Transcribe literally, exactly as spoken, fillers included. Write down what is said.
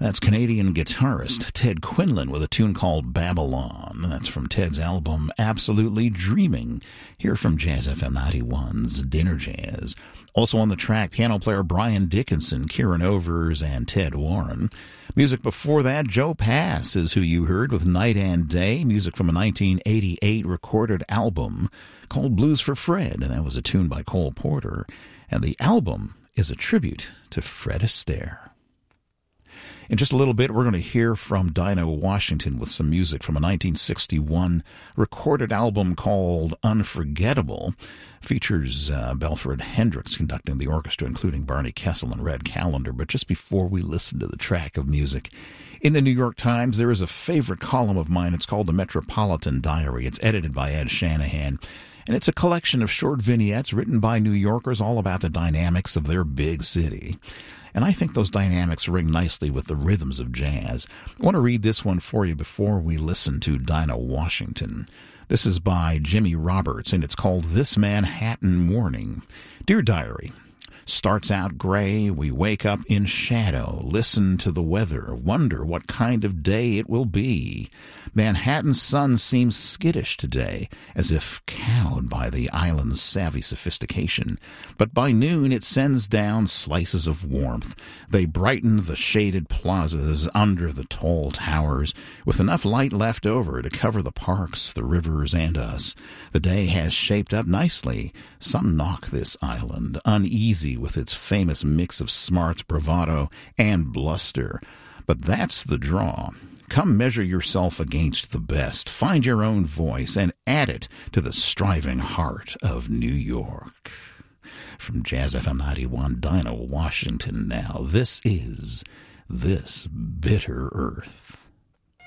That's Canadian guitarist Ted Quinlan with a tune called Babylon. That's from Ted's album Absolutely Dreaming, here from Jazz F M ninety-one's Dinner Jazz. Also on the track, piano player Brian Dickinson, Kieran Overs, and Ted Warren. Music before that, Joe Pass is who you heard with Night and Day, music from a nineteen eighty-eight recorded album called Blues for Fred, and that was a tune by Cole Porter. And the album is a tribute to Fred Astaire. In just a little bit, we're going to hear from Dinah Washington with some music from a nineteen sixty-one recorded album called Unforgettable. Features uh, Belford Hendricks conducting the orchestra, including Barney Kessel and Red Callender. But just before we listen to the track of music, in the New York Times, there is a favorite column of mine. It's called The Metropolitan Diary. It's edited by Ed Shanahan. And it's a collection of short vignettes written by New Yorkers all about the dynamics of their big city. And I think those dynamics ring nicely with the rhythms of jazz. I want to read this one for you before we listen to Dinah Washington. This is by Jimmy Roberts, and it's called This Manhattan Morning. Dear Diary, starts out gray, we wake up in shadow, listen to the weather, wonder what kind of day it will be. Manhattan's sun seems skittish today, as if cowed by the island's savvy sophistication. But by noon it sends down slices of warmth. They brighten the shaded plazas under the tall towers, with enough light left over to cover the parks, the rivers, and us. The day has shaped up nicely. Some knock this island, uneasy with its famous mix of smarts, bravado, and bluster. But that's the draw. Come measure yourself against the best. Find your own voice and add it to the striving heart of New York. From Jazz F M ninety-one, Dinah Washington now. This is This Bitter Earth.